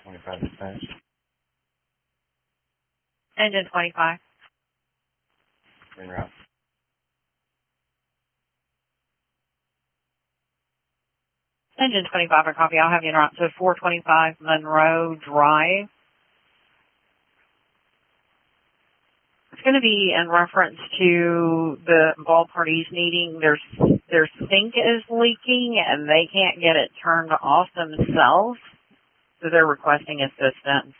25 dispatch. Engine 25. En route. Engine 25, I copy. I'll have you en route to 425 Monroe Drive. It's going to be in reference to the ball parties needing their sink is leaking and they can't get it turned off themselves, so they're requesting assistance.